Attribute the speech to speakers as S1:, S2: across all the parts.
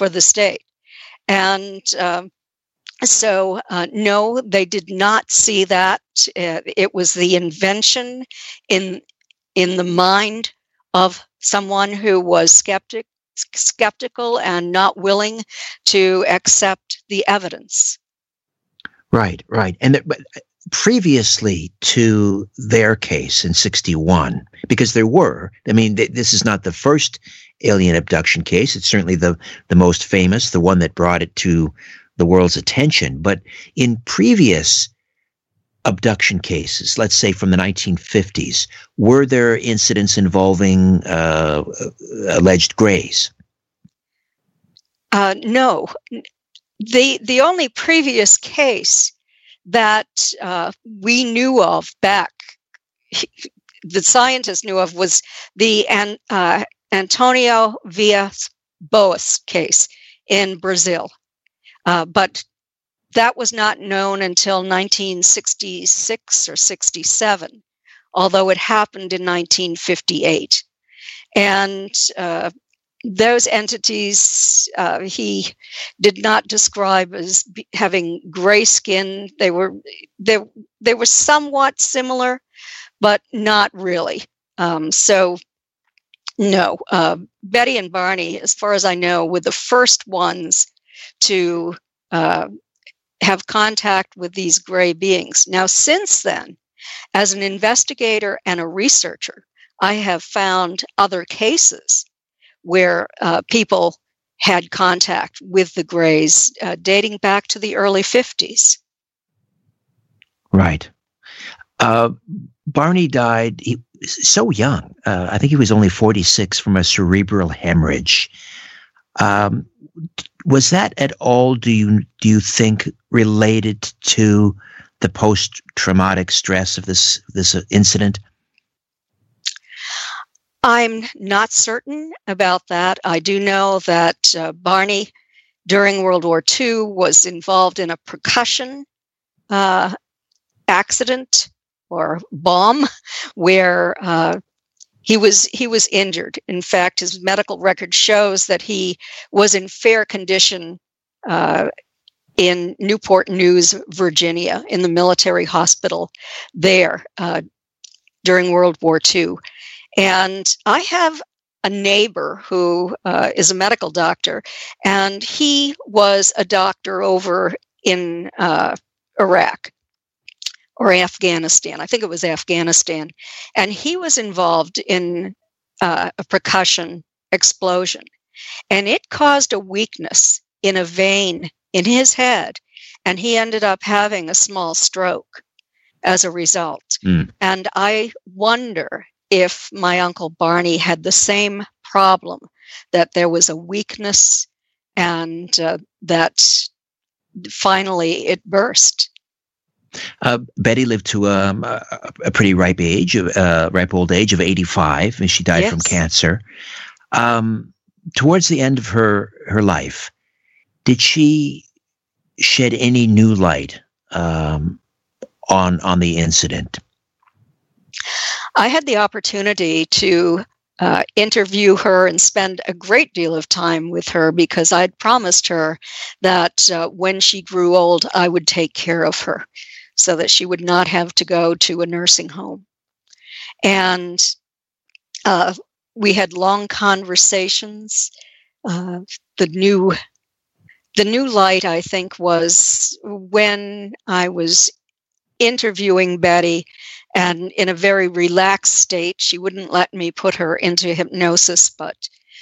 S1: for the state. And no, they did not see that. It was the invention in the mind of someone who was skeptical and not willing to accept the evidence.
S2: Right. But previously to their case in 1961, because this is not the first alien abduction case. It's certainly the most famous, the one that brought it to the world's attention. But in previous abduction cases, let's say from the 1950s, were there incidents involving alleged greys?
S1: No. The only previous case that we knew of the scientists knew of, was the Antonio Villas-Boas case in Brazil. But that was not known until 1966 or 67, although it happened in 1958. And those entities he did not describe as having gray skin. They were somewhat similar, but not really. So no, Betty and Barney, as far as I know, were the first ones to have contact with these gray beings. Now, since then, as an investigator and a researcher, I have found other cases where people had contact with the Greys dating back to the early 50s.
S2: Right. Barney died so young. I think he was only 46 from a cerebral hemorrhage. Was that at all, do you think, related to the post-traumatic stress of this incident?
S1: I'm not certain about that. I do know that Barney, during World War II, was involved in a percussion accident or bomb where he was injured. In fact, his medical record shows that he was in fair condition in Newport News, Virginia, in the military hospital there during World War II. And I have a neighbor who is a medical doctor, and he was a doctor over in Iraq or Afghanistan. I think it was Afghanistan. And he was involved in a percussion explosion. And it caused a weakness in a vein in his head. And he ended up having a small stroke as a result. And I wonder if my Uncle Barney had the same problem, that there was a weakness and that finally it burst.
S2: Betty lived to a pretty ripe old age of 85, and she died from cancer. Towards the end of her life, did she shed any new light on the incident?
S1: I had the opportunity to interview her and spend a great deal of time with her because I'd promised her that when she grew old, I would take care of her so that she would not have to go to a nursing home. And we had long conversations. The new light, I think, was when I was interviewing Betty, and in a very relaxed state. She wouldn't let me put her into hypnosis, but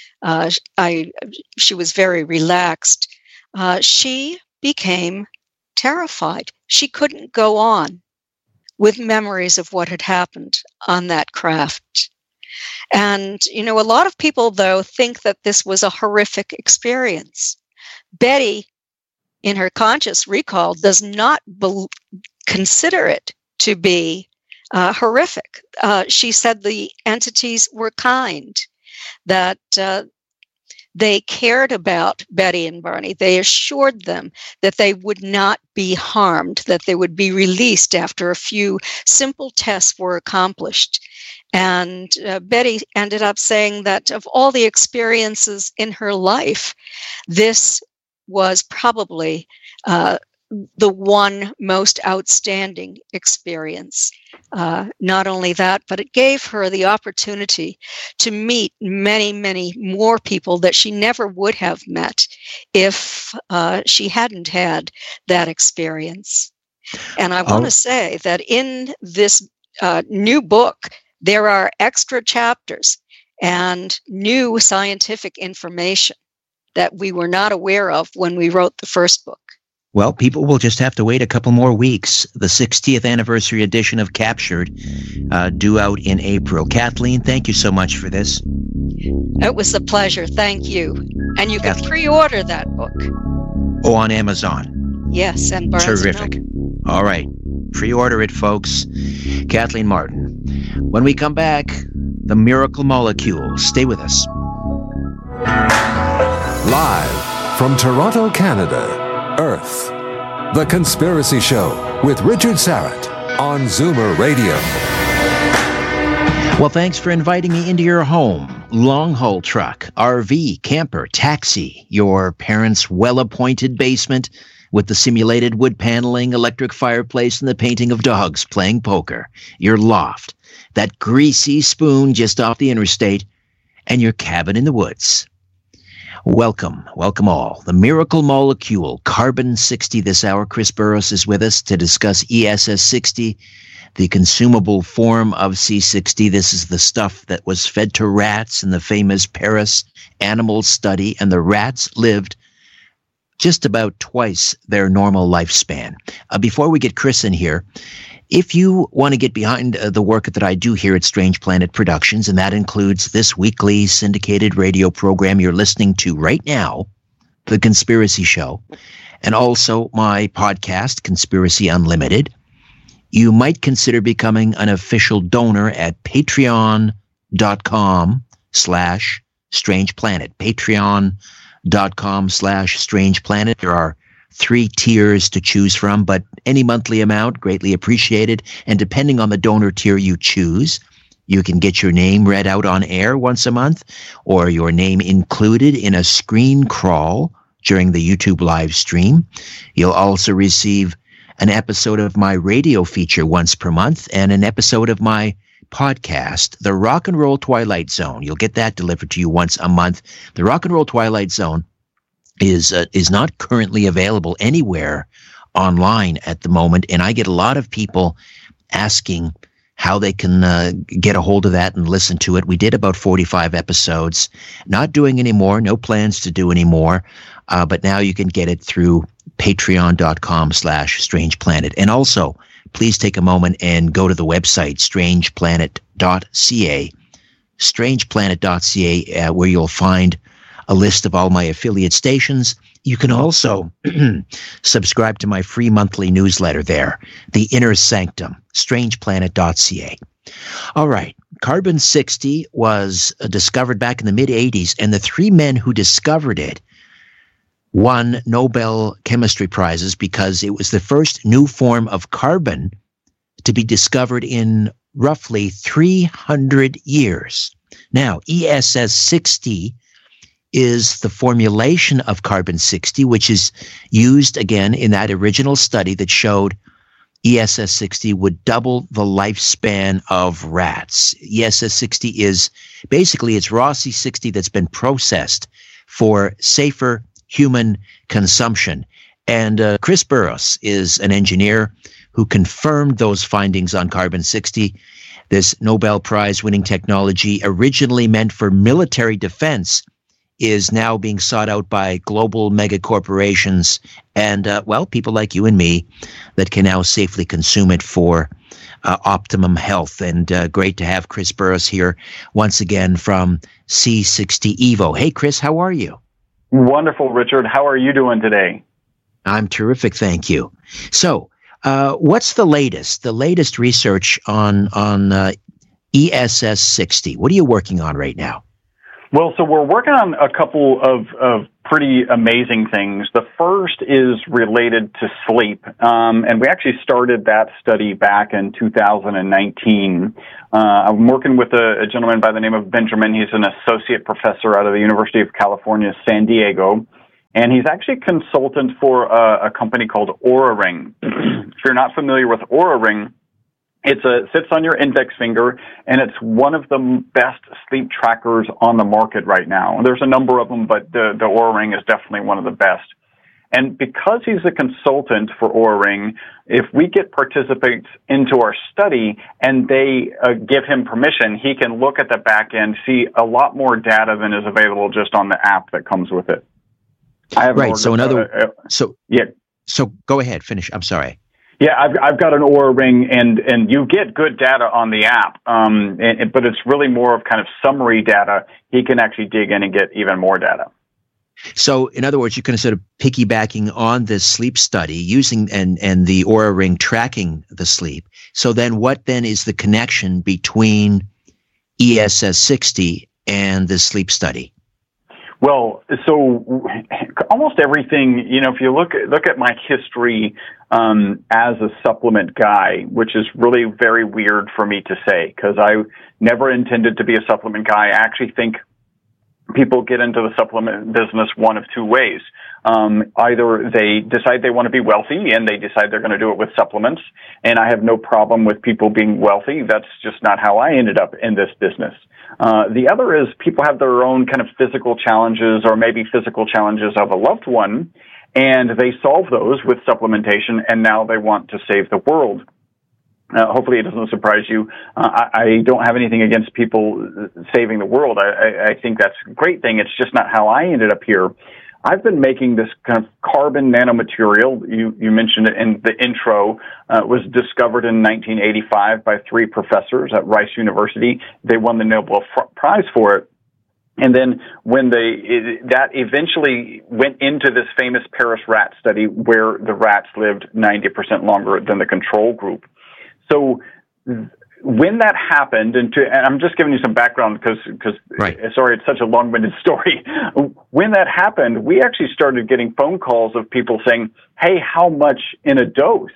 S1: she was very relaxed. She became terrified. She couldn't go on with memories of what had happened on that craft. And, a lot of people, though, think that this was a horrific experience. Betty, in her conscious recall, does not consider it to be horrific. She said the entities were kind, that they cared about Betty and Barney. They assured them that they would not be harmed, that they would be released after a few simple tests were accomplished. And Betty ended up saying that of all the experiences in her life, this was probably the one most outstanding experience. Not only that, but it gave her the opportunity to meet many, many more people that she never would have met if she hadn't had that experience. And I want to say that in this new book, there are extra chapters and new scientific information that we were not aware of when we wrote the first book.
S2: Well, people will just have to wait a couple more weeks. The 60th anniversary edition of Captured, due out in April. Kathleen, thank you so much for this.
S1: It was a pleasure. Thank you. And you can pre-order that book.
S2: Oh, on Amazon.
S1: Yes, and Barnes
S2: Terrific. All right. Pre-order it, folks. Kathleen Martin. When we come back, the Miracle Molecule. Stay with us.
S3: Live from Toronto, Canada. Earth, The Conspiracy Show with Richard Syrett on Zoomer Radio.
S2: Well, thanks for inviting me into your home. Long-haul truck, RV, camper, taxi, your parents' well-appointed basement with the simulated wood paneling, electric fireplace, and the painting of dogs playing poker, your loft, that greasy spoon just off the interstate, and your cabin in the woods. Welcome all. The Miracle Molecule, Carbon-60 this hour. Chris Burres is with us to discuss ESS-60, the consumable form of C60. This is the stuff that was fed to rats in the famous Paris animal study, and the rats lived just about twice their normal lifespan. Before we get Chris in here, if you want to get behind the work that I do here at Strange Planet Productions, and that includes this weekly syndicated radio program you're listening to right now, The Conspiracy Show, and also my podcast, Conspiracy Unlimited, you might consider becoming an official donor at patreon.com/strangeplanet. Patreon.com/strangeplanet. There are 3 tiers to choose from, but any monthly amount, greatly appreciated. And depending on the donor tier you choose, you can get your name read out on air once a month, or your name included in a screen crawl during the YouTube live stream. You'll also receive an episode of my radio feature once per month and an episode of my podcast, The Rock and Roll Twilight Zone. You'll get that delivered to you once a month. The Rock and Roll Twilight Zone is not currently available anywhere online at the moment, and I get a lot of people asking how they can get a hold of that and listen to it. We did about 45 episodes, not doing any more, no plans to do any more, but now you can get it through patreon.com/strangeplanet. And also, please take a moment and go to the website, strangeplanet.ca, strangeplanet.ca, where you'll find a list of all my affiliate stations. You can also subscribe to my free monthly newsletter there, The Inner Sanctum, strangeplanet.ca. All right. Carbon-60 was discovered back in the mid-'80s, and the 3 men who discovered it won Nobel Chemistry Prizes because it was the first new form of carbon to be discovered in roughly 300 years. Now, ESS-60 is the formulation of carbon-60, which is used again in that original study that showed ESS-60 would double the lifespan of rats. ESS-60 is basically, it's raw C60 that's been processed for safer human consumption. And Chris Burres is an engineer who confirmed those findings on carbon-60. This Nobel Prize winning technology, originally meant for military defense, is now being sought out by global mega corporations and, people like you and me that can now safely consume it for optimum health. And great to have Chris Burres here once again from C60 Evo. Hey, Chris, how are you?
S4: Wonderful, Richard. How are you doing today?
S2: I'm terrific, thank you. So, what's the latest? The latest research on ESS-60. What are you working on right now?
S4: Well, so we're working on a couple of pretty amazing things. The first is related to sleep, and we actually started that study back in 2019. I'm working with a gentleman by the name of Benjamin. He's an associate professor out of the University of California, San Diego, and he's actually a consultant for a company called Oura Ring. If you're not familiar with Oura Ring, it sits on your index finger, and it's one of the best sleep trackers on the market right now. There's a number of them, but the Oura Ring is definitely one of the best. And because he's a consultant for Oura Ring, if we get participants into our study and they give him permission, he can look at the back end, see a lot more data than is available just on the app that comes with it. I have
S2: right. So So go ahead, finish. I'm sorry.
S4: Yeah, I've got an Oura Ring, and you get good data on the app, but it's really more of kind of summary data. He can actually dig in and get even more data.
S2: So, in other words, you're kind of sort of piggybacking on this sleep study using and the Oura Ring tracking the sleep. So then what then is the connection between ESS 60 and the sleep study?
S4: Well, so almost everything, if you look at my history as a supplement guy, which is really very weird for me to say, because I never intended to be a supplement guy. I actually think people get into the supplement business one of two ways. Either they decide they want to be wealthy and they decide they're going to do it with supplements, and I have no problem with people being wealthy. That's just not how I ended up in this business. The other is people have their own kind of physical challenges or maybe physical challenges of a loved one, and they solve those with supplementation, and now they want to save the world. Hopefully it doesn't surprise you. I don't have anything against people saving the world. I think that's a great thing. It's just not how I ended up here. I've been making this kind of carbon nanomaterial. You mentioned it in the intro. Was discovered in 1985 by three professors at Rice University. They won the Nobel Prize for it. And then when that eventually went into this famous Paris rat study where the rats lived 90% longer than the control group. So when that happened, and I'm just giving you some background because
S2: right.
S4: Sorry, it's such a long-winded story. When that happened, we actually started getting phone calls of people saying, hey, how much in a dose?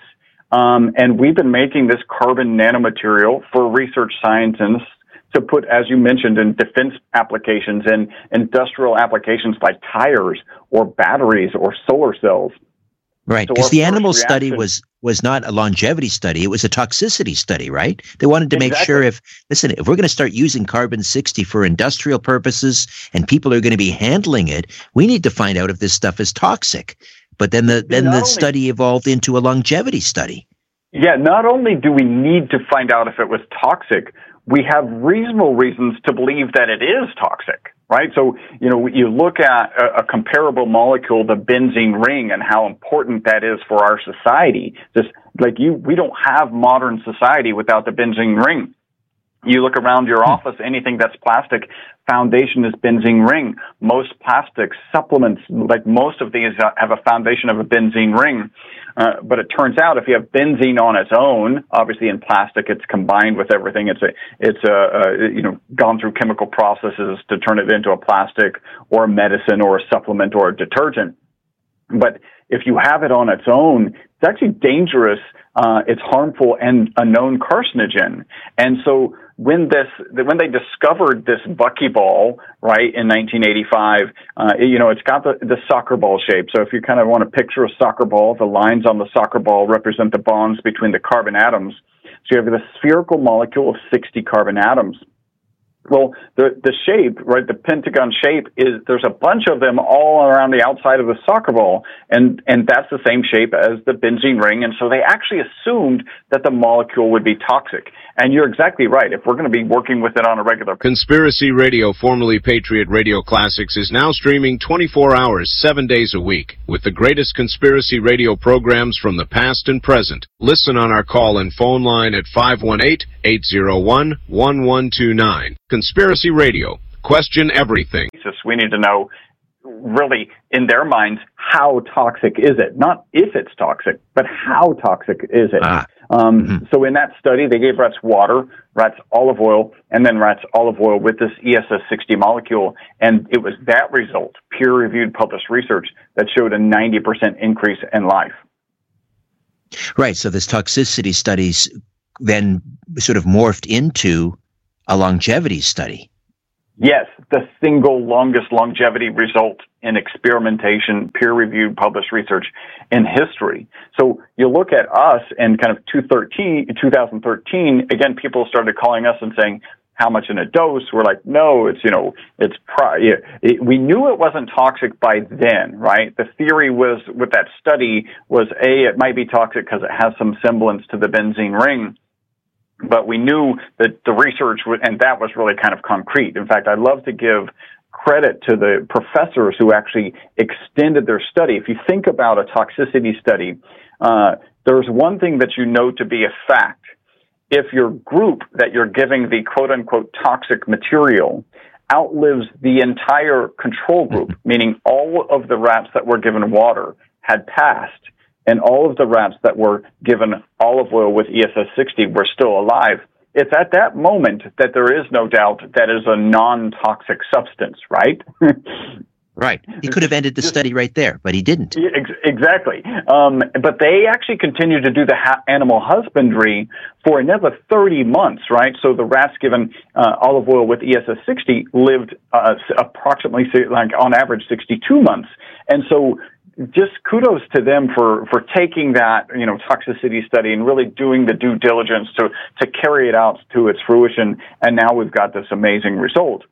S4: And we've been making this carbon nanomaterial for research scientists to put, as you mentioned, in defense applications and industrial applications like tires or batteries or solar cells.
S2: Right, because the animal study was not a longevity study; it was a toxicity study, right? They wanted to make sure if we're going to start using carbon-60 for industrial purposes and people are going to be handling it, we need to find out if this stuff is toxic. But then the study evolved into a longevity study.
S4: Yeah, not only do we need to find out if it was toxic, we have reasonable reasons to believe that it is toxic. Right? So, you look at a comparable molecule, the benzene ring, and how important that is for our society. Just like we don't have modern society without the benzene ring. You look around your office, anything that's plastic, foundation is benzene ring. Most plastics, supplements, like most of these have a foundation of a benzene ring. But it turns out if you have benzene on its own, obviously in plastic it's combined with everything. It's gone through chemical processes to turn it into a plastic or a medicine or a supplement or a detergent. But if you have it on its own, it's actually dangerous. It's harmful and a known carcinogen. And so when they discovered this buckyball, right, in 1985, it's got the soccer ball shape. So if you kind of want to picture a soccer ball, the lines on the soccer ball represent the bonds between the carbon atoms. So you have the spherical molecule of 60 carbon atoms. Well, the shape, right, the pentagon shape there's a bunch of them all around the outside of the soccer ball, and that's the same shape as the benzene ring, and so they actually assumed that the molecule would be toxic. And you're exactly right. If we're going to be working with it on a regular basis.
S5: Conspiracy Radio, formerly Patriot Radio Classics, is now streaming 24 hours, 7 days a week, with the greatest conspiracy radio programs from the past and present. Listen on our call and phone line at 518-801-1129. Conspiracy Radio. Question everything.
S4: We need to know really, in their minds, how toxic is it? Not if it's toxic, but how toxic is it? So in that study, they gave rats water, rats olive oil, and then rats olive oil with this ESS60 molecule. And it was that result, peer-reviewed published research, that showed a 90% increase in life.
S2: Right. So this toxicity studies then sort of morphed into a longevity study.
S4: Yes, the single longest longevity result in experimentation, peer-reviewed, published research in history. So you look at us and kind of 2013, again, people started calling us and saying, how much in a dose? We're like, no, we knew it wasn't toxic by then, right? The theory was, with that study, was it might be toxic because it has some semblance to the benzene ring. But we knew that the research, and that was really kind of concrete. In fact, I'd love to give credit to the professors who actually extended their study. If you think about a toxicity study, there's one thing that you know to be a fact. If your group that you're giving the quote-unquote toxic material outlives the entire control group, meaning all of the rats that were given water had passed, and all of the rats that were given olive oil with ESS60 were still alive, it's at that moment that there is no doubt that is a non-toxic substance, right?
S2: Right. He could have ended the study right there, but he didn't.
S4: Exactly. But they actually continued to do the animal husbandry for another 30 months, right? So the rats given olive oil with ESS60 lived approximately, like on average, 62 months. And so just kudos to them for taking that, toxicity study and really doing the due diligence to carry it out to its fruition. And now we've got this amazing result.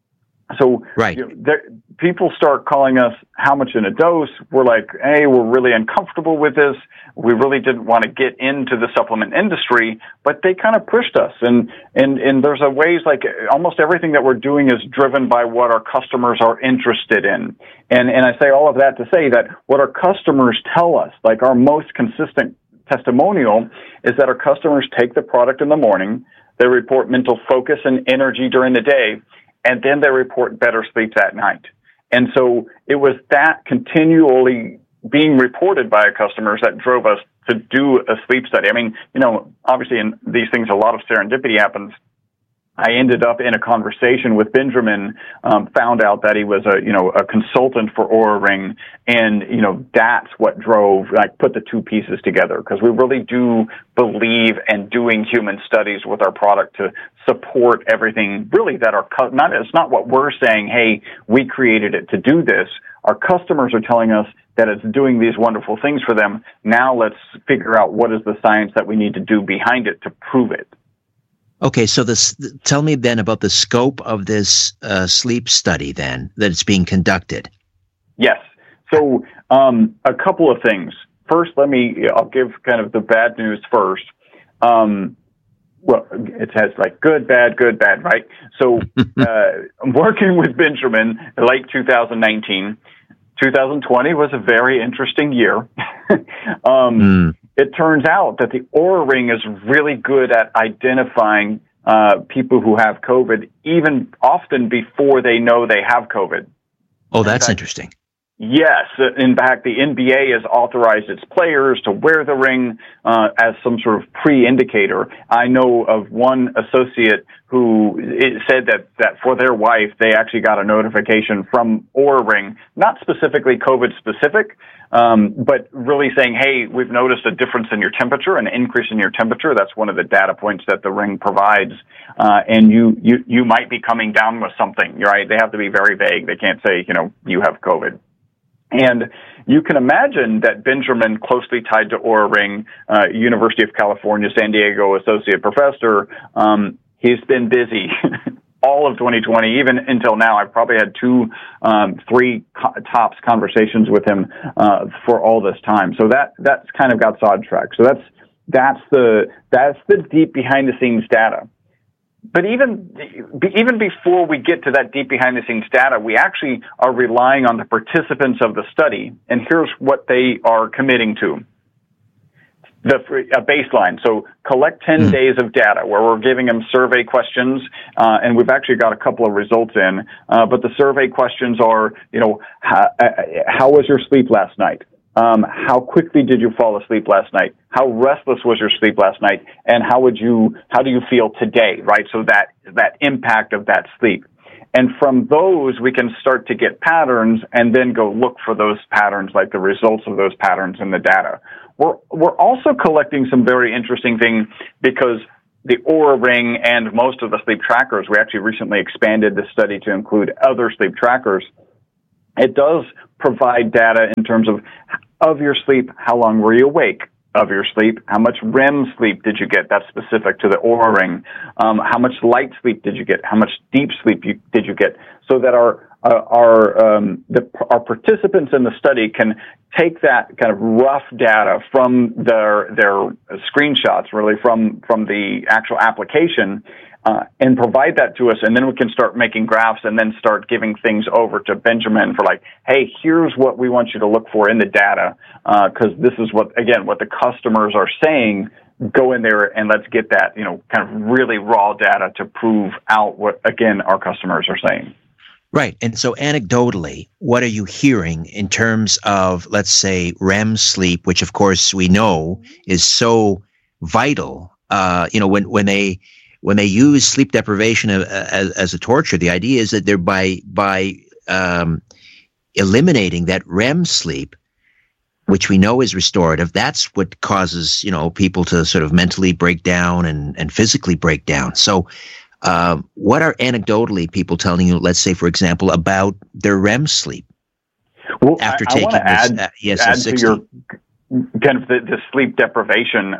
S4: So
S2: right.
S4: People start calling us how much in a dose. We're like, hey, we're really uncomfortable with this. We really didn't want to get into the supplement industry, but they kind of pushed us. And there's a ways, like almost everything that we're doing is driven by what our customers are interested in. And I say all of that to say that what our customers tell us, like our most consistent testimonial, is that our customers take the product in the morning, they report mental focus and energy during the day, and then they report better sleep that night. And so it was that continually being reported by our customers that drove us to do a sleep study. I mean, obviously in these things, a lot of serendipity happens. I ended up in a conversation with Benjamin, found out that he was a consultant for Oura Ring, and that's what drove, put the two pieces together, because we really do believe in doing human studies with our product to support everything really that it's not what we're saying, hey, we created it to do this. Our customers are telling us that it's doing these wonderful things for them. Now let's figure out what is the science that we need to do behind it to prove it.
S2: Okay, so tell me then about the scope of this sleep study then that it's being conducted. Yes.
S4: So a couple of things. First, I'll give kind of the bad news first. Well, it has good, bad, right? So I'm working with Benjamin late 2019. 2020 was a very interesting year. It turns out that the Oura Ring is really good at identifying people who have COVID, even often before they know they have COVID.
S2: Oh, that's interesting.
S4: Yes. In fact, the NBA has authorized its players to wear the ring as some sort of pre-indicator. I know of one associate who said that for their wife, they actually got a notification from Oura Ring, not specifically COVID specific, but really saying, hey, we've noticed a difference in your temperature, an increase in your temperature. That's one of the data points that the ring provides. And you might be coming down with something, right? They have to be very vague. They can't say, you have COVID. And you can imagine that Benjamin, closely tied to Oura Ring, University of California, San Diego associate professor, he's been busy all of 2020, even until now. I've probably had 3 tops conversations with him for all this time. So that's kind of got sidetracked. So that's the deep behind the scenes data. But even before we get to that deep behind-the-scenes data, we actually are relying on the participants of the study, and here's what they are committing to. A baseline. So collect 10 days of data where we're giving them survey questions, and we've actually got a couple of results in. But the survey questions are, how was your sleep last night? How quickly did you fall asleep last night? How restless was your sleep last night? And how do you feel today? Right. So that impact of that sleep. And from those, we can start to get patterns and then go look for those patterns, like the results of those patterns in the data. We're also collecting some very interesting things because the Oura Ring and most of the sleep trackers, we actually recently expanded the study to include other sleep trackers. It does provide data in terms of your sleep, how long were you awake, of your sleep, how much REM sleep did you get? That's specific to the Oura Ring. How much light sleep did you get? How much deep sleep did you get? So that our participants in the study can take that kind of rough data from their screenshots, really from the actual application, and provide that to us, and then we can start making graphs and then start giving things over to Benjamin for like, hey, here's what we want you to look for in the data, because this is what the customers are saying. Go in there and let's get that, kind of really raw data to prove out what, again, our customers are saying.
S2: Right. And so anecdotally, what are you hearing in terms of, let's say, REM sleep, which of course we know is so vital, when they use sleep deprivation as a torture, the idea is that they're by eliminating that REM sleep, which we know is restorative. That's what causes, people to sort of mentally break down and physically break down. So, what are anecdotally people telling you, let's say, for example, about their REM sleep?
S4: Well,
S2: after
S4: I
S2: taking
S4: want to add to your kind of the sleep deprivation.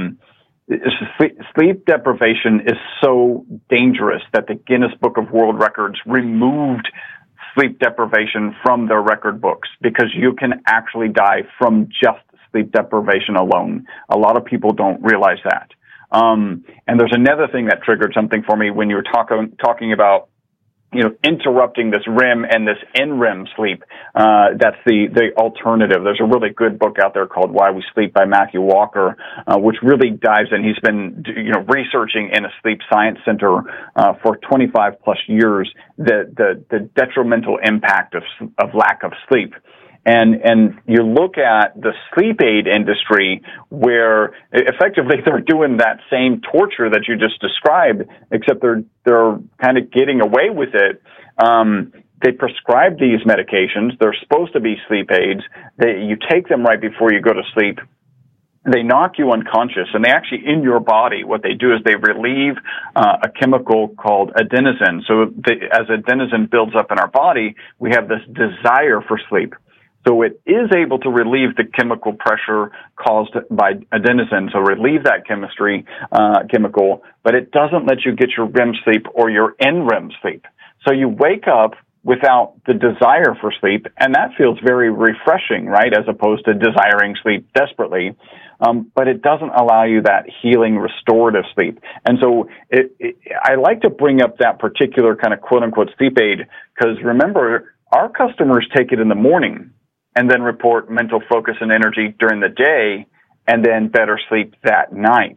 S4: Sleep deprivation is so dangerous that the Guinness Book of World Records removed sleep deprivation from their record books because you can actually die from just sleep deprivation alone. A lot of people don't realize that. And there's another thing that triggered something for me when you were talking about, interrupting this REM and this NREM sleep. That's the alternative. There's a really good book out there called Why We Sleep by Matthew Walker, which really dives in. He's been, researching in a sleep science center, for 25 plus years, the detrimental impact of lack of sleep. And you look at the sleep aid industry where effectively they're doing that same torture that you just described, except they're kind of getting away with it. They prescribe these medications. They're supposed to be sleep aids. You take them right before you go to sleep. They knock you unconscious, and they actually, in your body, what they do is they relieve a chemical called adenosine. So as adenosine builds up in our body, we have this desire for sleep. So it is able to relieve the chemical pressure caused by adenosine, so relieve that chemical, but it doesn't let you get your REM sleep or your NREM sleep. So you wake up without the desire for sleep, and that feels very refreshing, right, as opposed to desiring sleep desperately. But it doesn't allow you that healing, restorative sleep. And so I like to bring up that particular kind of quote-unquote sleep aid, because remember, our customers take it in the morning and then report mental focus and energy during the day, and then better sleep that night.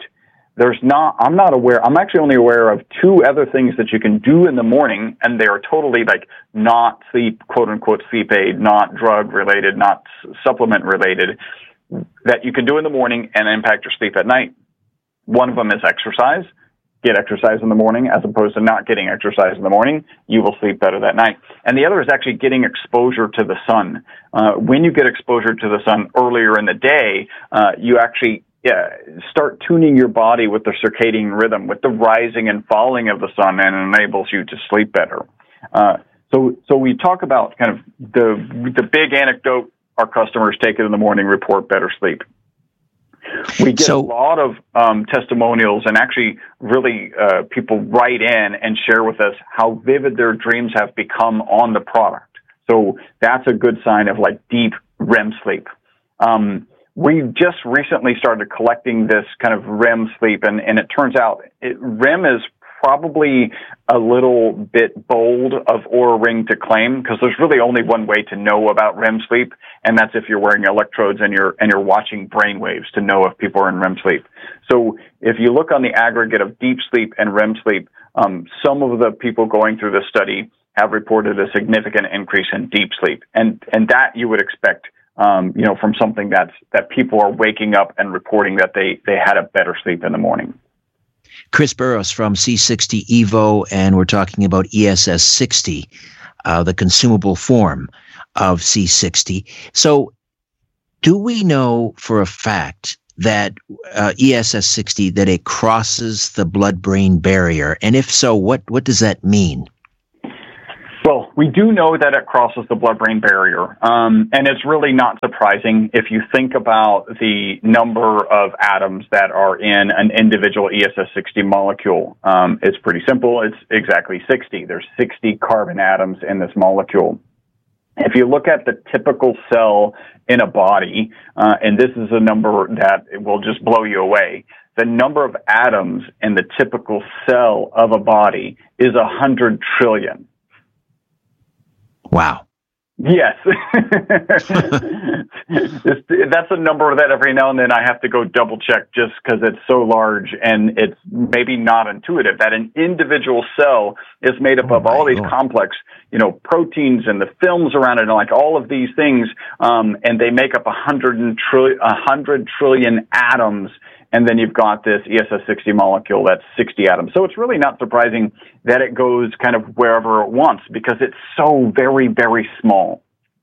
S4: I'm actually only aware of two other things that you can do in the morning, and they are totally not sleep, quote unquote, sleep aid, not drug related, not supplement related, that you can do in the morning and impact your sleep at night. One of them is exercise. Get exercise in the morning as opposed to not getting exercise in the morning. You will sleep better that night. And the other is actually getting exposure to the sun. When you get exposure to the sun earlier in the day, you actually start tuning your body with the circadian rhythm, with the rising and falling of the sun, and it enables you to sleep better. So we talk about kind of the big anecdote: our customers take it in the morning, report better sleep. We get a lot of testimonials, and actually really people write in and share with us how vivid their dreams have become on the product. So that's a good sign of deep REM sleep. We just recently started collecting this kind of REM sleep, and it turns out REM is probably a little bit bold of Oura Ring to claim, because there's really only one way to know about REM sleep, and that's if you're wearing electrodes and you're watching brain waves to know if people are in REM sleep. So if you look on the aggregate of deep sleep and REM sleep, some of the people going through this study have reported a significant increase in deep sleep, and that you would expect, from something that people are waking up and reporting that they had a better sleep in the morning.
S2: Chris Burrows from C60 Evo, and we're talking about ESS 60, the consumable form of C60. So do we know for a fact that ESS 60, that it crosses the blood-brain barrier? And if so, what does that mean?
S4: Well, we do know that it crosses the blood-brain barrier, and it's really not surprising if you think about the number of atoms that are in an individual ESS60 molecule. It's pretty simple. It's exactly 60. There's 60 carbon atoms in this molecule. If you look at the typical cell in a body, and this is a number that will just blow you away, the number of atoms in the typical cell of a body is 100 trillion.
S2: Wow.
S4: Yes. That's a number that every now and then I have to go double check, just because it's so large and it's maybe not intuitive that an individual cell is made up of all these complex, proteins and the films around it and like all of these things. And they make up 100 trillion atoms. And then you've got this ESS60 molecule that's 60 atoms. So it's really not surprising that it goes kind of wherever it wants, because it's so very, very small.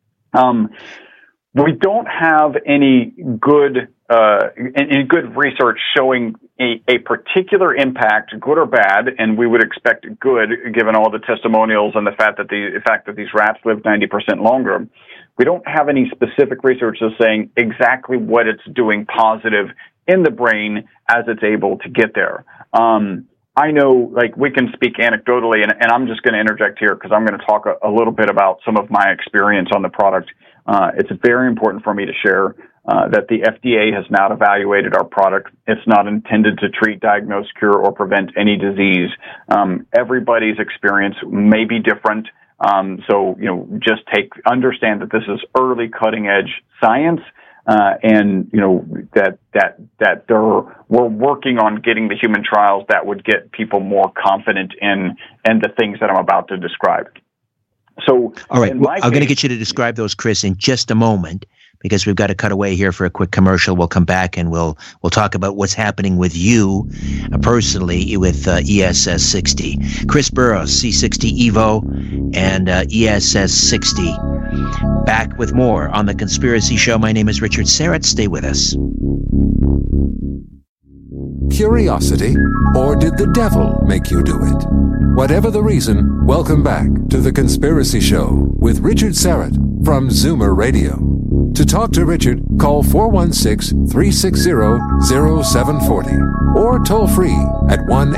S4: We don't have any good research showing a particular impact, good or bad, and we would expect good given all the testimonials and the fact that these rats live 90% longer. We don't have any specific research that's saying exactly what it's doing positive in the brain as it's able to get there. I know, we can speak anecdotally, and I'm just going to interject here because I'm going to talk a little bit about some of my experience on the product. It's very important for me to share that the FDA has not evaluated our product. It's not intended to treat, diagnose, cure, or prevent any disease. Everybody's experience may be different. So, just understand that this is early cutting edge science. And that we're working on getting the human trials that would get people more confident in the things that I'm about to describe. So,
S2: all right, I'm going to get you to describe those, Chris, in just a moment, because we've got to cut away here for a quick commercial. We'll come back and we'll talk about what's happening with you personally with ESS60. Chris Burrows, C60 Evo, and ESS60. Back with more on The Conspiracy Show. My name is Richard Syrett. Stay with us.
S3: Curiosity, or did the devil make you do it? Whatever the reason, welcome back to The Conspiracy Show with Richard Syrett from Zoomer Radio. To talk to Richard, call 416-360-0740 or toll free at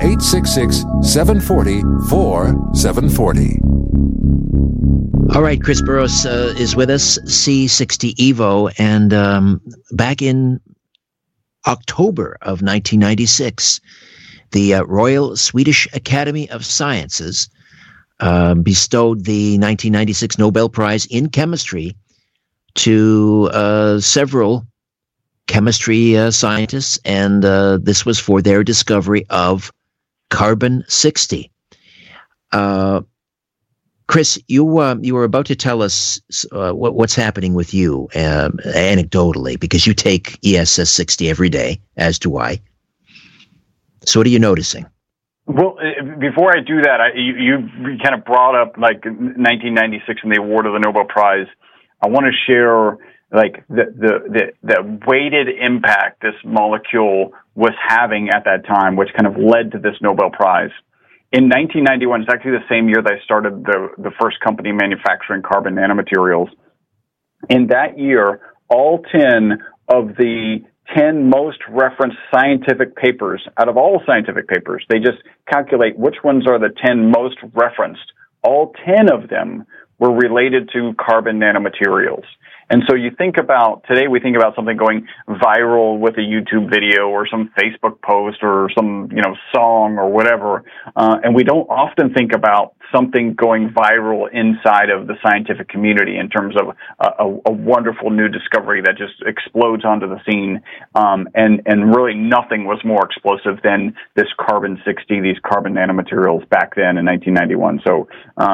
S3: 1-866-740-4740.
S2: All right, Chris Burrows is with us, C60 Evo, and back in October of 1996, the Royal Swedish Academy of Sciences bestowed the 1996 Nobel Prize in Chemistry to several chemistry scientists, and this was for their discovery of carbon-60. Chris, you were about to tell us what's happening with you anecdotally, because you take ESS60 every day, as do I. So what are you noticing?
S4: Well, before I do that, you kind of brought up 1996 and the award of the Nobel Prize. I want to share the weighted impact this molecule was having at that time, which kind of led to this Nobel Prize. In 1991, it's actually the same year that I started the first company manufacturing carbon nanomaterials. In that year, all 10 of the 10 most referenced scientific papers, out of all scientific papers, they just calculate which ones are the 10 most referenced. All 10 of them were related to carbon nanomaterials. And so you think about, today we think about something going viral with a YouTube video or some Facebook post or some, song or whatever. And we don't often think about something going viral inside of the scientific community in terms of a wonderful new discovery that just explodes onto the scene. And really nothing was more explosive than this carbon-60, these carbon nanomaterials back then in 1991. So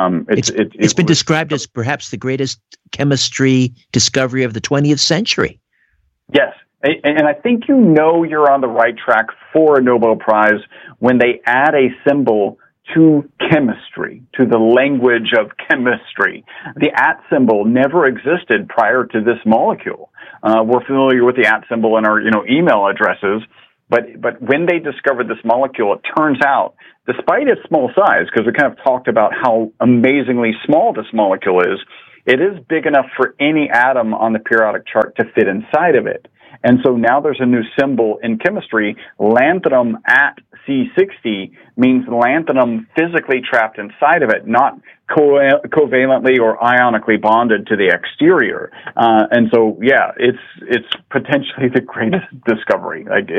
S2: it's been described as perhaps the greatest chemistry discovery of the 20th century.
S4: Yes. And I think you're on the right track for a Nobel Prize when they add a symbol to chemistry, to the language of chemistry. The @ symbol never existed prior to this molecule. We're familiar with the @ symbol in our, email addresses, but when they discovered this molecule, it turns out, despite its small size, because we kind of talked about how amazingly small this molecule is, it is big enough for any atom on the periodic chart to fit inside of it. And so now there's a new symbol in chemistry. Lanthanum at C60 means lanthanum physically trapped inside of it, not covalently or ionically bonded to the exterior. And so, yeah, it's potentially the greatest discovery. Like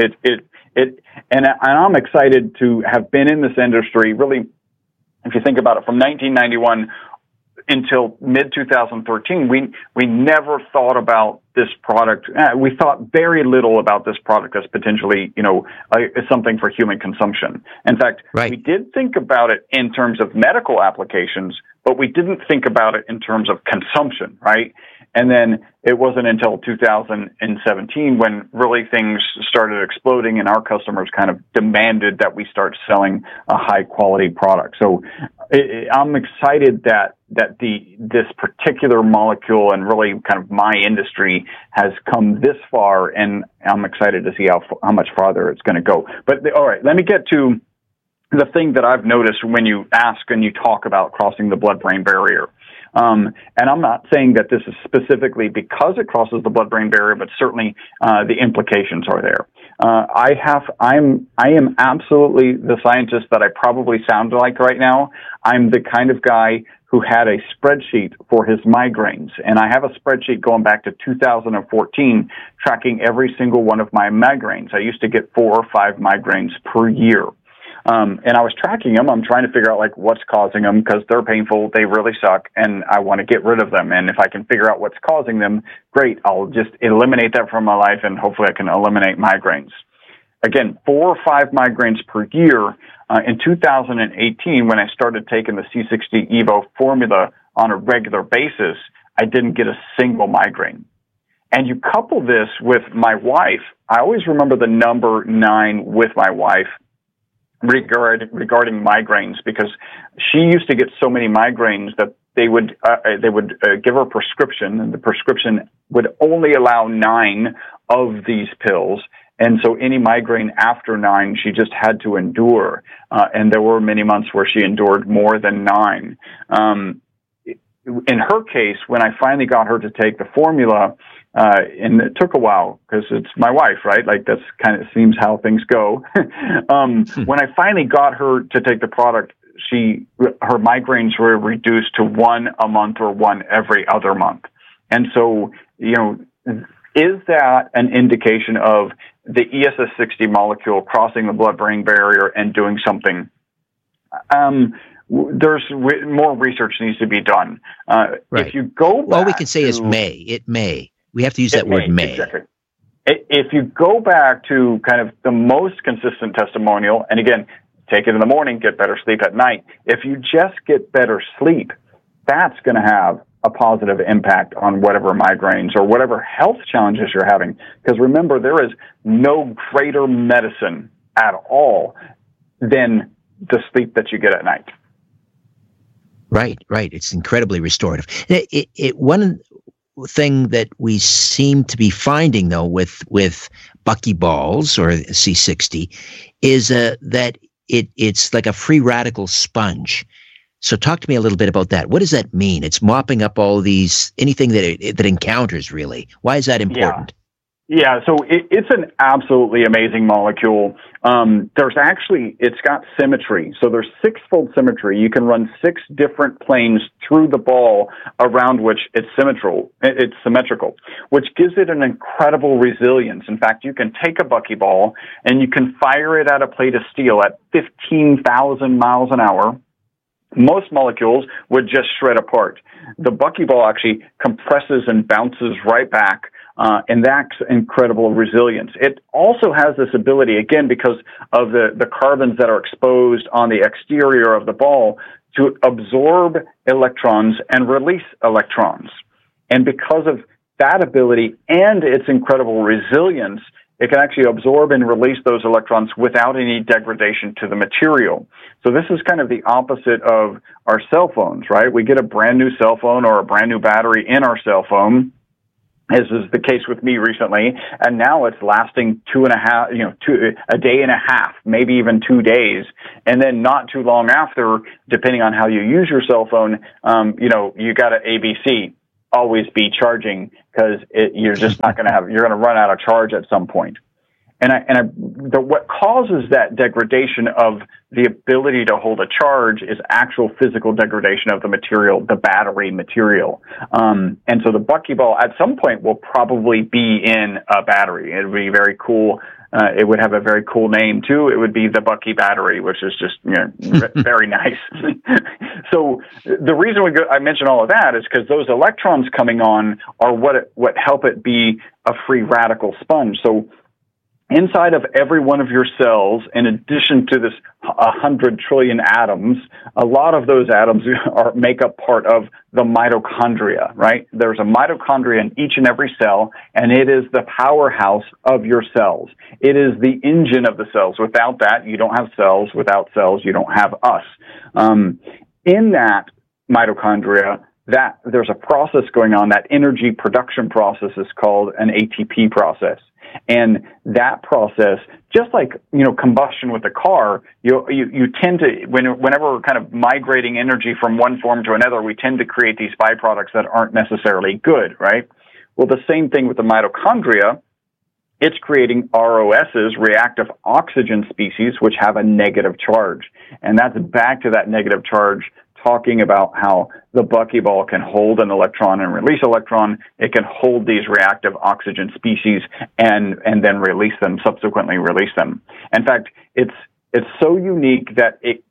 S4: and I'm excited to have been in this industry. Really, if you think about it, from 1991 until mid-2013, we never thought about this product. We thought very little about this product as potentially, something for human consumption. In fact, We did think about it in terms of medical applications, but we didn't think about it in terms of consumption, right? And then it wasn't until 2017 when really things started exploding and our customers kind of demanded that we start selling a high-quality product. So I'm excited that this particular molecule and really kind of my industry has come this far, and I'm excited to see how much farther it's going to go. But all right, let me get to the thing that I've noticed when you ask and you talk about crossing the blood-brain barrier. And I'm not saying that this is specifically because it crosses the blood-brain barrier, but certainly the implications are there. I am absolutely the scientist that I probably sound like right now. I'm the kind of guy who had a spreadsheet for his migraines, and I have a spreadsheet going back to 2014 tracking every single one of my migraines. I used to get 4 or 5 migraines per year. And I was tracking them. I'm trying to figure out what's causing them, because they're painful. They really suck, and I want to get rid of them. And if I can figure out what's causing them, great. I'll just eliminate that from my life, and hopefully I can eliminate migraines. Again, 4 or 5 migraines per year. In 2018, when I started taking the C60 Evo formula on a regular basis, I didn't get a single migraine. And you couple this with my wife. I always remember the number 9 with my wife regarding migraines, because she used to get so many migraines that they would give her a prescription, and the prescription would only allow 9 of these pills. And so any migraine after 9, she just had to endure. And there were many months where she endured more than 9. In her case, when I finally got her to take the formula, and it took a while because it's my wife, right? That's kind of seems how things go. When I finally got her to take the product, her migraines were reduced to 1 a month or 1 every other month. And so, is that an indication of the ESS60 molecule crossing the blood-brain barrier and doing something? There's more research needs to be done. If you go back,
S2: all we can say is may. It may. We have to use that word may.
S4: Exactly. If you go back to kind of the most consistent testimonial, and again, take it in the morning, get better sleep at night. If you just get better sleep, that's going to have a positive impact on whatever migraines or whatever health challenges you're having. Because remember, there is no greater medicine at all than the sleep that you get at night.
S2: Right. It's incredibly restorative. One thing that we seem to be finding, though, with buckyballs or C60 is that it's like a free radical sponge. So talk to me a little bit about that. What does that mean? It's mopping up all anything that encounters, really. Why is that important?
S4: Yeah, so it's an absolutely amazing molecule. It's got symmetry. So there's six-fold symmetry. You can run 6 different planes through the ball around which it's symmetrical, which gives it an incredible resilience. In fact, you can take a buckyball and you can fire it at a plate of steel at 15,000 miles an hour. Most molecules would just shred apart. The buckyball actually compresses and bounces right back. And that's incredible resilience. It also has this ability, again, because of the carbons that are exposed on the exterior of the ball, to absorb electrons and release electrons. And because of that ability and its incredible resilience, it can actually absorb and release those electrons without any degradation to the material. So this is kind of the opposite of our cell phones, right? We get a brand new cell phone or a brand new battery in our cell phone, as is the case with me recently, and now it's lasting a day and a half, maybe even 2 days, and then not too long after, depending on how you use your cell phone, you got an ABC, always be charging, because you're just not going to you're going to run out of charge at some point. What causes that degradation of the ability to hold a charge is actual physical degradation of the material, the battery material. And so the buckyball at some point will probably be in a battery. It would be very cool. It would have a very cool name too. It would be the Bucky battery, which is just very nice. So the reason I mention all of that is because those electrons coming on are what help it be a free radical sponge. So inside of every one of your cells, in addition to this 100 trillion atoms, a lot of those atoms make up part of the mitochondria, right? There's a mitochondria in each and every cell, and it is the powerhouse of your cells. It is the engine of the cells. Without that, you don't have cells. Without cells, you don't have us. In that mitochondria, there's a process going on. That energy production process is called an ATP process. And that process, just like, combustion with a car, you tend to, whenever we're kind of migrating energy from one form to another, we tend to create these byproducts that aren't necessarily good, right? Well, the same thing with the mitochondria. It's creating ROSs, reactive oxygen species, which have a negative charge. And that's back to that negative charge, talking about how the buckyball can hold an electron and release electron. It can hold these reactive oxygen species and then subsequently release them. In fact, it's so unique that it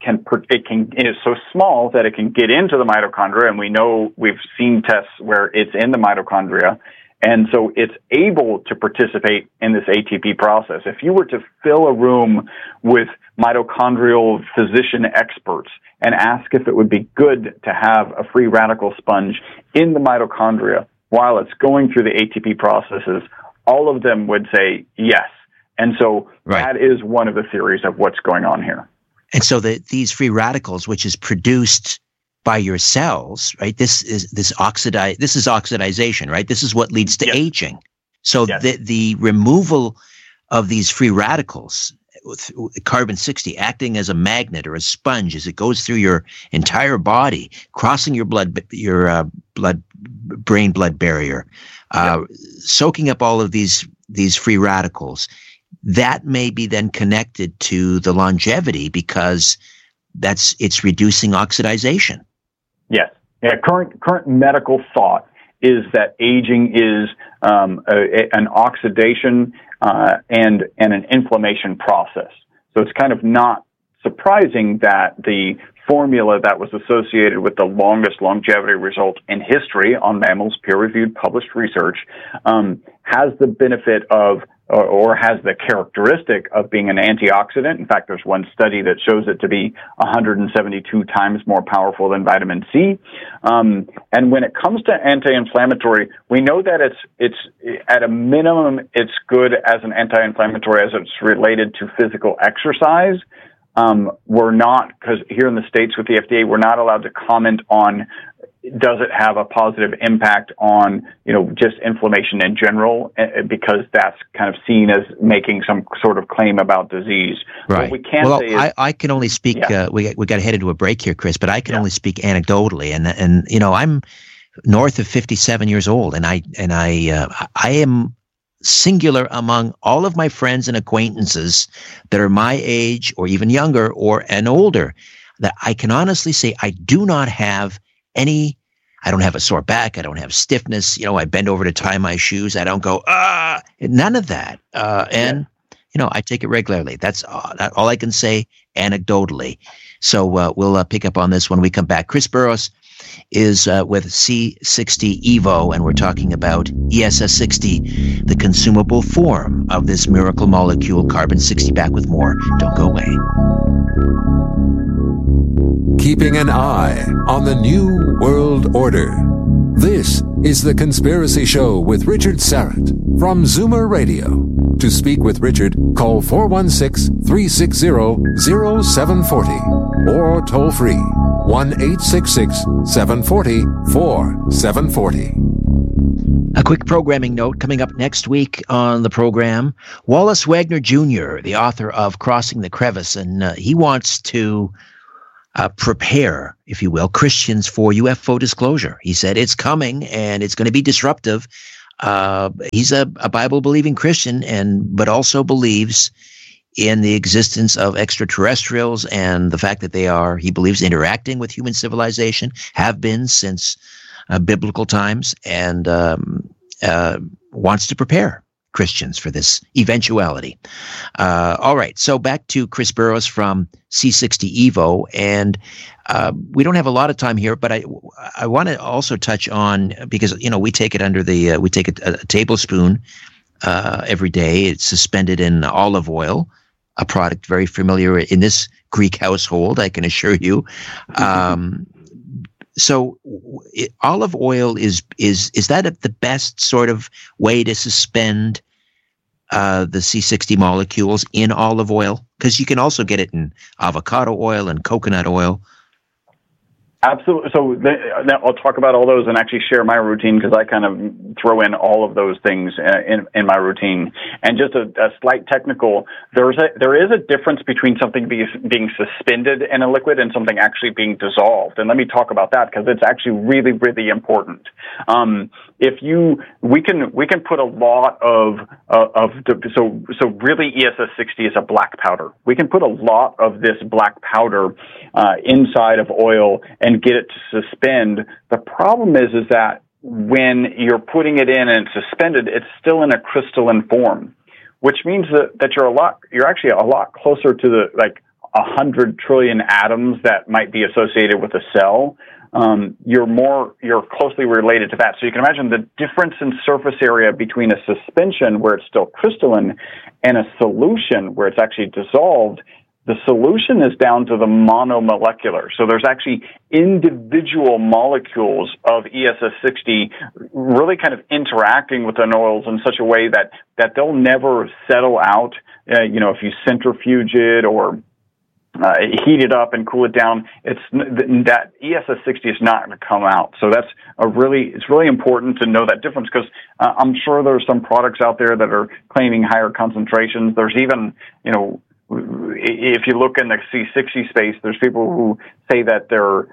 S4: is so small that it can get into the mitochondria, and we know we've seen tests where it's in the mitochondria. And so it's able to participate in this ATP process. If you were to fill a room with mitochondrial physician experts and ask if it would be good to have a free radical sponge in the mitochondria while it's going through the ATP processes, all of them would say yes. And so That is one of the theories of what's going on here.
S2: And so these free radicals, which is produced by your cells, right? This is oxidization, right? This is what leads to aging. So the removal of these free radicals, carbon-60, acting as a magnet or a sponge as it goes through your entire body, crossing your brain-blood barrier, soaking up all of these free radicals, that may be then connected to the longevity because it's reducing oxidization.
S4: Yes. Yeah. Current medical thought is that aging is an oxidation and an inflammation process. So it's kind of not surprising that the formula that was associated with the longest longevity result in history on mammals, peer-reviewed, published research, has the benefit of or has the characteristic of being an antioxidant. In fact, there's one study that shows it to be 172 times more powerful than vitamin C. And when it comes to anti-inflammatory, we know that it's at a minimum, it's good as an anti-inflammatory as it's related to physical exercise. We're not, because here in the States with the FDA, we're not allowed to comment on does it have a positive impact on, just inflammation in general, because that's kind of seen as making some sort of claim about disease.
S2: Right.
S4: What we can say is,
S2: I can only speak, we got to head into a break here, Chris, but I can only speak anecdotally. And I'm north of 57 years old, and I am singular among all of my friends and acquaintances that are my age or even younger and older, that I can honestly say I do not have I don't have a sore back. I don't have stiffness. I bend over to tie my shoes. I don't go, none of that. And I take it regularly. That's all I can say anecdotally. So we'll pick up on this when we come back. Chris Burrows is with C60 Evo, and we're talking about ESS60, the consumable form of this miracle molecule, carbon-60. Back with more. Don't go away.
S3: Keeping an eye on the New World Order. This is The Conspiracy Show with Richard Syrett from Zoomer Radio. To speak with Richard, call 416-360-0740 or toll free 1-866-740-4740.
S2: A quick programming note coming up next week on the program. Wallace Wagner Jr., the author of Crossing the Crevice, and he wants to prepare, if you will, Christians for UFO disclosure. He said it's coming and it's going to be disruptive. He's a Bible-believing Christian, but also believes in the existence of extraterrestrials and the fact that he believes, interacting with human civilization, have been since biblical times, and wants to prepare Christians for this eventuality. All right, so back to Chris Burrows from C60 Evo, and we don't have a lot of time here, but I want to also touch on, because we take it we take a tablespoon every day. It's suspended in olive oil, a product very familiar in this Greek household, I can assure you. So olive oil is that the best sort of way to suspend the C60 molecules in olive oil? Because you can also get it in avocado oil and coconut oil.
S4: Absolutely. So I'll talk about all those and actually share my routine, because I kind of throw in all of those things in my routine. And just a slight technical, there is a difference between something being suspended in a liquid and something actually being dissolved. And let me talk about that, because it's actually really, really important. We can put a lot so really ESS60 is a black powder. We can put a lot of this black powder inside of oil and get it to suspend. The problem is that when you're putting it in and it's suspended, it's still in a crystalline form, which means that you're actually a lot closer to the 100 trillion atoms that might be associated with a cell. You're closely related to that. So you can imagine the difference in surface area between a suspension where it's still crystalline and a solution where it's actually dissolved. The solution is down to the monomolecular. So there's actually individual molecules of ESS60 really kind of interacting with the oils in such a way that they'll never settle out. If you centrifuge it or heat it up and cool it down, that ESS60 is not going to come out. So it's really important to know that difference, because I'm sure there's some products out there that are claiming higher concentrations. There's even, if you look in the C60 space, there's people who say that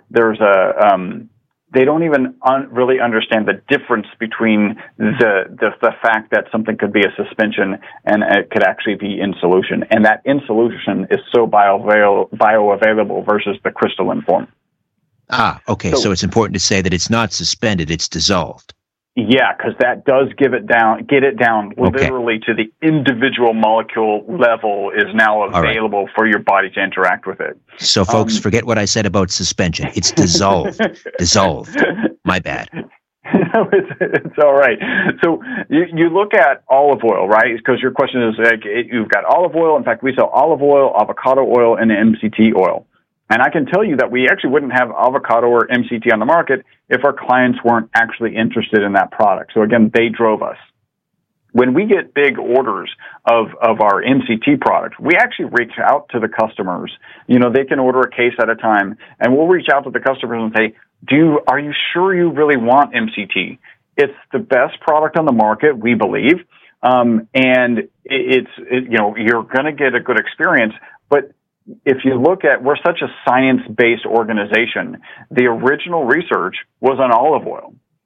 S4: they don't even really understand the difference between the fact that something could be a suspension and it could actually be in solution, and that in solution is so bioavailable versus the crystalline form.
S2: Okay. So it's important to say that it's not suspended; it's dissolved.
S4: Yeah, because that does get it down literally to the individual molecule level is now available for your body to interact with it.
S2: So folks, forget what I said about suspension. It's dissolved. Dissolved. My bad.
S4: No, it's all right. So you look at olive oil, right? Because your question is, you've got olive oil. In fact, we sell olive oil, avocado oil, and MCT oil. And I can tell you that we actually wouldn't have avocado or MCT on the market if our clients weren't actually interested in that product. So again, they drove us. When we get big orders of our MCT product, we actually reach out to the customers. They can order a case at a time, and we'll reach out to the customers and say, are you sure you really want MCT? It's the best product on the market, we believe. And you're going to get a good experience, but if you look at, we're such a science-based organization, the original research was on olive oil.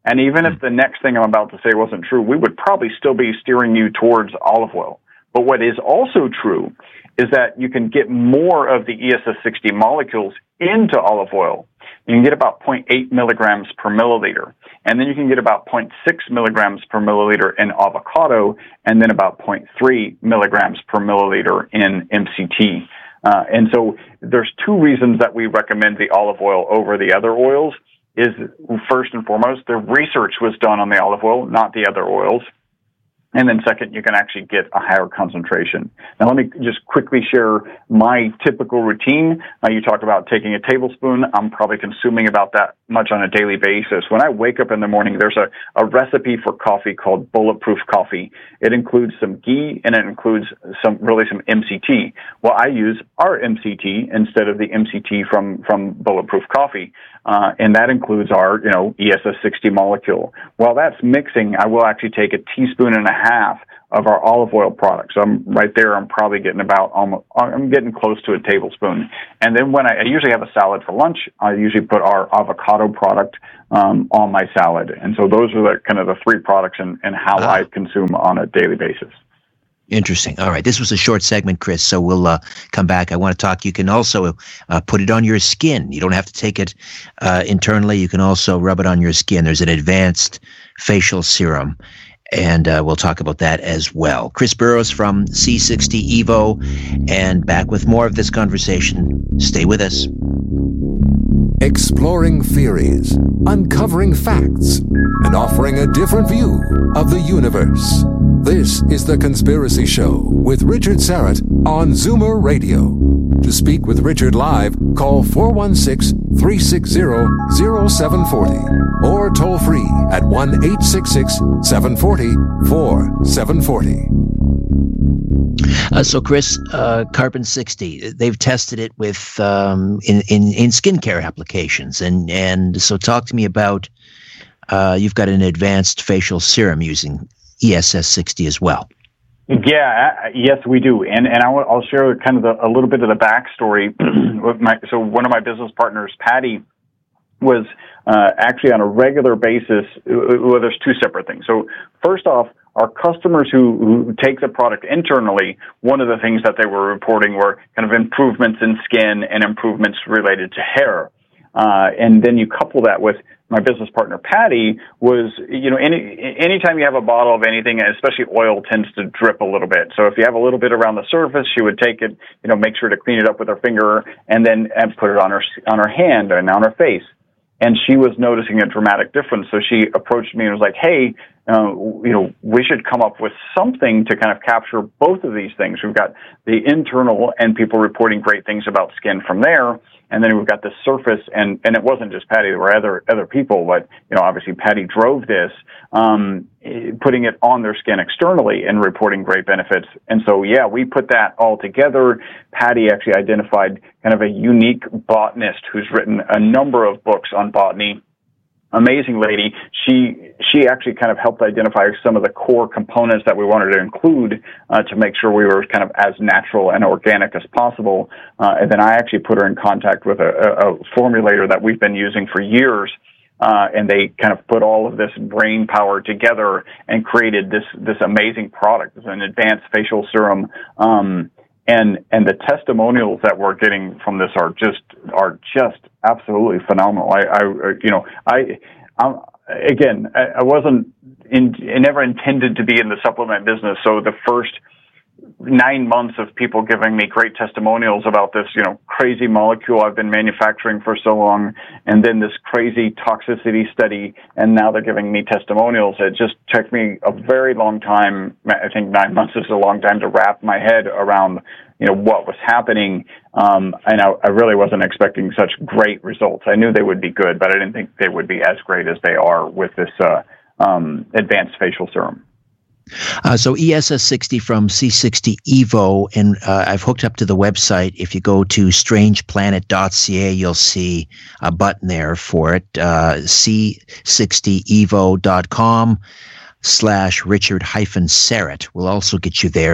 S4: And even if the next thing I'm about to say wasn't true, we would probably still be steering you towards olive oil. But what is also true is that you can get more of the ESS60 molecules into olive oil. You can get about 0.8 milligrams per milliliter. And then you can get about 0.6 milligrams per milliliter in avocado, and then about 0.3 milligrams per milliliter in MCT. And so there's two reasons that we recommend the olive oil over the other oils. Is first and foremost, the research was done on the olive oil, not the other oils. And then second, you can actually get a higher concentration. Now, let me just quickly share my typical routine. You talked about taking a tablespoon. I'm probably consuming about that much on a daily basis. When I wake up in the morning, there's a recipe for coffee called Bulletproof Coffee. It includes some ghee and it includes some MCT. Well, I use our MCT instead of the MCT from Bulletproof Coffee. And that includes our, ESS60 molecule. While that's mixing, I will actually take a teaspoon and a half of our olive oil product. So I'm right there. I'm probably getting I'm getting close to a tablespoon. And then when I usually have a salad for lunch, I usually put our avocado product on my salad. And so those are the three products and how I consume on a daily basis.
S2: Interesting. All right. This was a short segment, Chris, so we'll come back. I want to talk. You can also put it on your skin. You don't have to take it internally. You can also rub it on your skin. There's an advanced facial serum, and we'll talk about that as well. Chris Burrows from C60 Evo, and back with more of this conversation. Stay with us.
S3: Exploring theories, uncovering facts, and offering a different view of the universe. This is The Conspiracy Show with Richard Syrett on Zoomer Radio. To speak with Richard live, call 416-360-0740 or toll free at 1-866-740-4740.
S2: So, Chris, Carbon 60, they've tested it with in skincare applications, and so talk to me about you've got an advanced facial serum using ESS60 as well.
S4: Yeah, yes, we do, and I'll share kind of a little bit of the backstory. So one of my business partners, Patty, was actually on a regular basis. Well, there's two separate things. So first off, our customers who take the product internally, one of the things that they were reporting were kind of improvements in skin and improvements related to hair. And then you couple that with my business partner, Patty, was, anytime you have a bottle of anything, especially oil, tends to drip a little bit. So if you have a little bit around the surface, she would take it, make sure to clean it up with her finger and put it on her hand and on her face. And she was noticing a dramatic difference. So she approached me and was like, hey, we should come up with something to kind of capture both of these things. We've got the internal and people reporting great things about skin from there. And then we've got the surface, and it wasn't just Patty, there were other people, but, obviously Patty drove this, putting it on their skin externally and reporting great benefits. And so, yeah, we put that all together. Patty actually identified kind of a unique botanist who's written a number of books on botany. Amazing lady. She actually kind of helped identify some of the core components that we wanted to include to make sure we were kind of as natural and organic as possible. And then I actually put her in contact with a formulator that we've been using for years. And they kind of put all of this brain power together and created this amazing product. It's an advanced facial serum. And the testimonials that we're getting from this are just absolutely phenomenal. I never intended to be in the supplement business. So the first 9 months of people giving me great testimonials about this, crazy molecule I've been manufacturing for so long, and then this crazy toxicity study, and now they're giving me testimonials. It just took me a very long time. I think 9 months is a long time to wrap my head around, what was happening. And I really wasn't expecting such great results. I knew they would be good, but I didn't think they would be as great as they are with this advanced facial serum.
S2: So ESS60 from C60 Evo, and I've hooked up to the website. If you go to strangeplanet.ca, you'll see a button there for it, c60evo.com. C60Evo.com/Richard-Serrett will also get you there.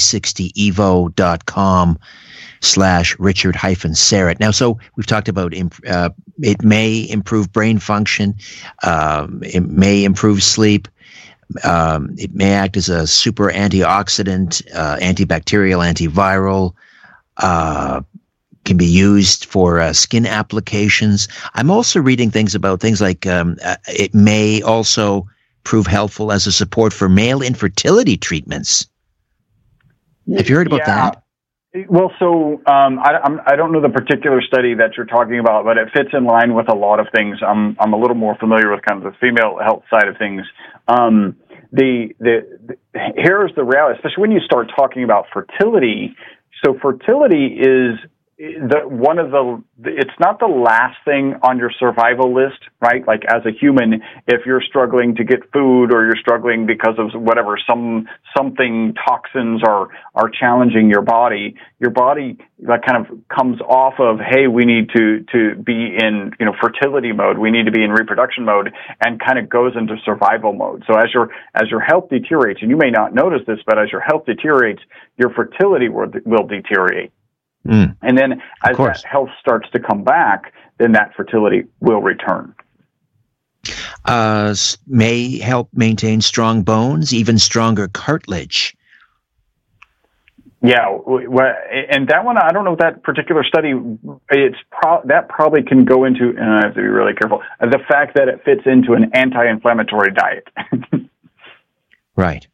S2: C60Evo.com/Richard-Serrett. Now, so we've talked about it may improve brain function. It may improve sleep. It may act as a super antioxidant, antibacterial, antiviral. Can be used for skin applications. I'm also reading things like it may also prove helpful as a support for male infertility treatments. Have you heard about that?
S4: Well, so I don't know the particular study that you're talking about, but it fits in line with a lot of things. I'm a little more familiar with kind of the female health side of things. Here's the reality, especially when you start talking about fertility. So fertility is it's not the last thing on your survival list, right? Like as a human, if you're struggling to get food or you're struggling because of whatever, something toxins are challenging your body like kind of comes off of, hey, we need to be in, fertility mode. We need to be in reproduction mode, and kind of goes into survival mode. So as your health deteriorates, and you may not notice this, but as your health deteriorates, your fertility will deteriorate. And then as that health starts to come back, then that fertility will return.
S2: May help maintain strong bones, even stronger cartilage.
S4: Yeah, and that one, I don't know that particular study. That probably can go into, and I have to be really careful, the fact that it fits into an anti-inflammatory diet.
S2: Right.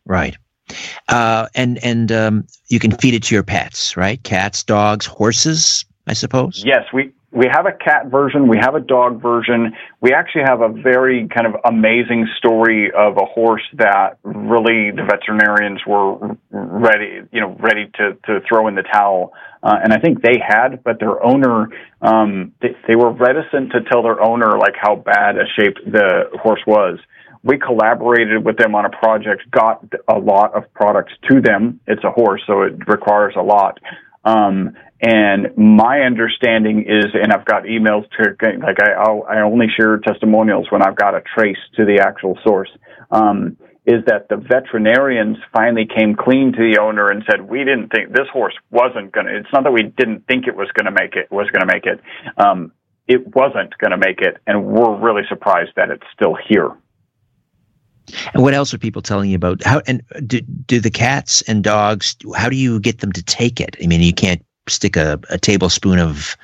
S2: And you can feed it to your pets, right? Cats, dogs, horses, I suppose?
S4: Yes, we have a cat version. We have a dog version. We actually have a very kind of amazing story of a horse that really the veterinarians were ready to throw in the towel. And I think they had, but their owner, they were reticent to tell their owner like how bad a shape the horse was. We collaborated with them on a project, got a lot of products to them. It's a horse, so it requires a lot. And my understanding is, and I've got emails to, like I only share testimonials when I've got a trace to the actual source, is that the veterinarians finally came clean to the owner and said, we didn't think this horse wasn't going to, it's not that we didn't think it was going to make it. It wasn't going to make it, and we're really surprised that it's still here.
S2: And what else are people telling you about? How and do the cats and dogs? How do you get them to take it? I mean, you can't stick a tablespoon of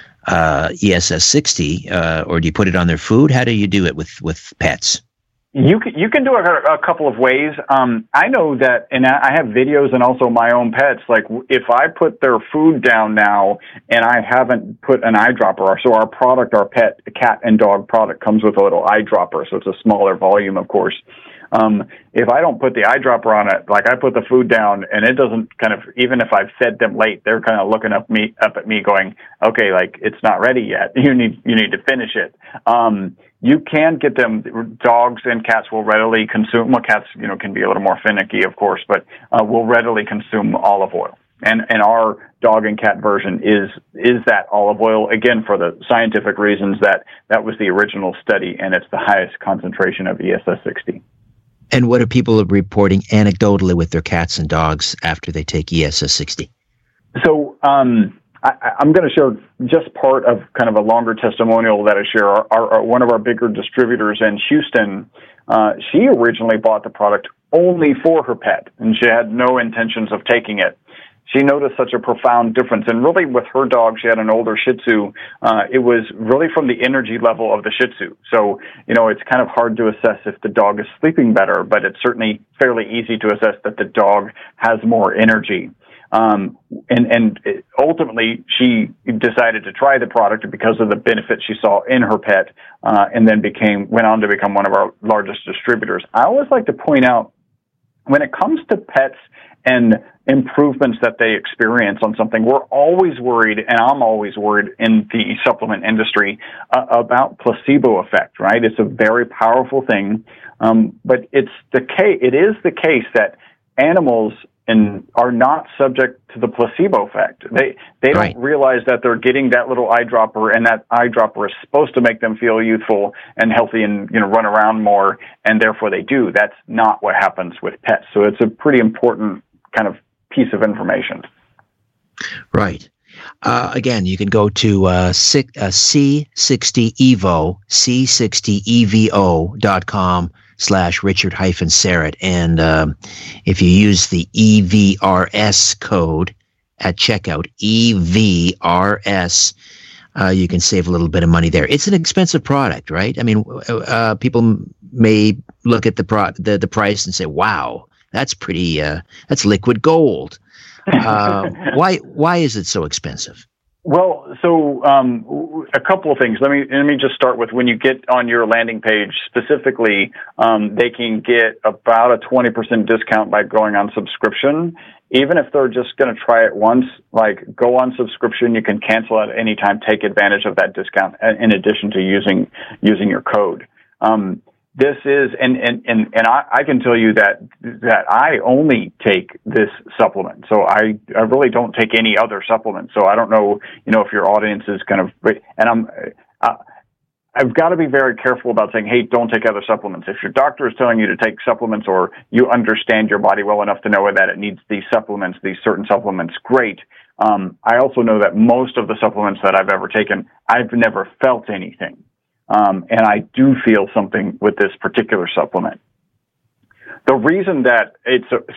S2: ESS60, or do you put it on their food? How do you do it with pets?
S4: You can do it a couple of ways. I know that, and I have videos and also my own pets. Like if I put their food down now and I haven't put an eyedropper, so our product, our cat and dog product comes with a little eyedropper, so it's a smaller volume, of course. If I don't put the eyedropper on it, like I put the food down and it doesn't kind of, even if I've fed them late, they're kind of looking up at me going, okay, like it's not ready yet. You need to finish it. You can get them, dogs and cats will readily consume, well, cats, can be a little more finicky, of course, but will readily consume olive oil. And our dog and cat version is that olive oil, again, for the scientific reasons that was the original study, and it's the highest concentration of ESS60.
S2: And what are people reporting anecdotally with their cats and dogs after they take ESS60? So
S4: I'm going to share just part of kind of a longer testimonial that I share. Our one of our bigger distributors in Houston, she originally bought the product only for her pet, and she had no intentions of taking it. She noticed such a profound difference. And really with her dog, she had an older Shih Tzu. It was really from the energy level of the Shih Tzu. So, it's kind of hard to assess if the dog is sleeping better, but it's certainly fairly easy to assess that the dog has more energy. And ultimately, she decided to try the product because of the benefits she saw in her pet, and then went on to become one of our largest distributors. I always like to point out, when it comes to pets and improvements that they experience on something, we're always worried, and I'm always worried in the supplement industry about placebo effect, right? It's a very powerful thing, but it is the case that animals and are not subject to the placebo effect. They
S2: Right.
S4: don't realize that they're getting that little eyedropper, and that eyedropper is supposed to make them feel youthful and healthy and run around more, and therefore they do. That's not what happens with pets. So it's a pretty important kind of piece of information.
S2: Right. Again, you can go to C60evo, C60evo.com/Richard-Syrett. And if you use the EVRS code at checkout, EVRS, you can save a little bit of money there. It's an expensive product, right? I mean, people may look at the price and say, wow, that's pretty, that's liquid gold. Why is it so expensive?
S4: Well, so a couple of things. Let me just start with, when you get on your landing page specifically, they can get about a 20% discount by going on subscription. Even if they're just going to try it once, like, go on subscription, you can cancel at any time. Take advantage of that discount in addition to using your code. This is, and I can tell you that I only take this supplement. So I really don't take any other supplements. So I don't know, if your audience is kind of, and I've got to be very careful about saying, hey, don't take other supplements. If your doctor is telling you to take supplements, or you understand your body well enough to know that it needs these supplements, these certain supplements, great. I also know that most of the supplements that I've ever taken, I've never felt anything. And I do feel something with this particular supplement. The reason that it's